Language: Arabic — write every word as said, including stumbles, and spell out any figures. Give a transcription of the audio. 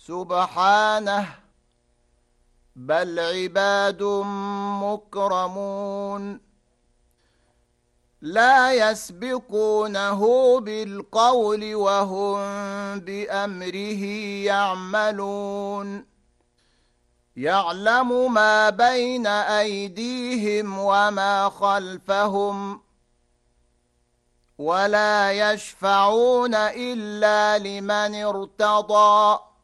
سبحانه بل عباد مكرمون لا يسبقونه بالقول وهم بأمره يعملون يعلم ما بين أيديهم وما خلفهم ولا يشفعون إلا لمن ارتضى